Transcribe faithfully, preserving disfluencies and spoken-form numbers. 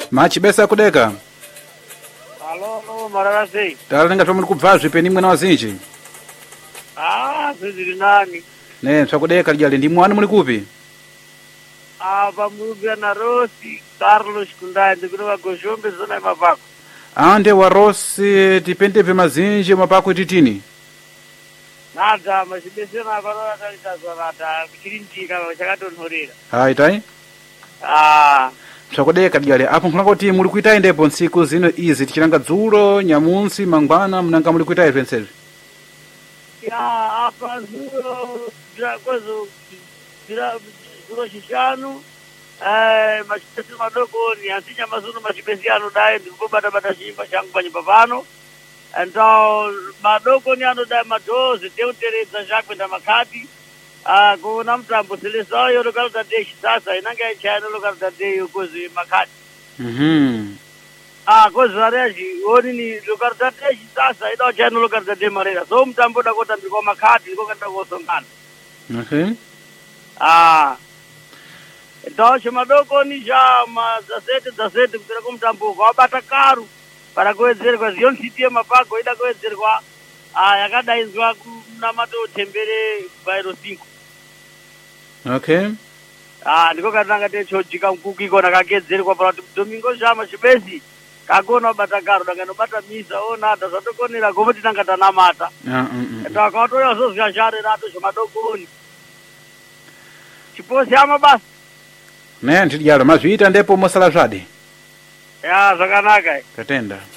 Machibesa kudeka. Alô, alô, Mararasi. Talenga tomwe kubvazwe peni mwana wazinji. Ah, sizili nani? Ne, twakudeka lijali ndi mwana muli kupi? Ah, pamubya na Rosi, Carlos Kundai, ndikutoka Goshombe zona ya Mapako. Ande wa Rosi tipendepe mazinji mapako titini. Nada, machibesa na korora talitazwa nada, kirintika chakatonhorera. Hai tai? Ah, Twakudeka lijali apo nkhulanga kuti muli kuitayi ndipo ntsiku zino izi tichilanga dzulo, nyamunsi, mangwana mnanga muli kuitayi twensevi. ya apa zuro, bila kwezo, bila zuro shishanu, eh, machibesa madoko ni antinya mazuru machibesa yanu dae, ndikubata bata shimba shangu panyi papano. Então, madoko ni ano da madoze, tem utereza já kwenda makati. Ah, kuna mtambo seleção yo lugar da deixa sasa, inanga chana lugar da deyo kozi makati. Mhm. Ah, kozi vareji, oni ni lugar da deixa sasa, ida chana lugar da de marera. So mtambo da kota ndiko makati, ndiko kanda kosongana. Okay. Ah. Então, chama madoko ni já ma dezessete, dezessete, kutera kumtambo kwa bata karu. Para kuwedzerwa ziyonsitie Mapako ida kuwedzerwa ah yakadaizwa kuna mato tembere bairo cinco. Okay. Ah ndiko katanga techojika mkuki kona kagedzerwa para domingo jama chibesi kagona batakaro dangano bata misa ona tazotokonera gomoti tanga tanamata. Ah mm. Eta kwatoya zozga jare nato chamadokoni. Chiposi ama basi. Ne, ntijalo mazvita ndipo mosala zvadi. Ya zvakanaka. Tatenda.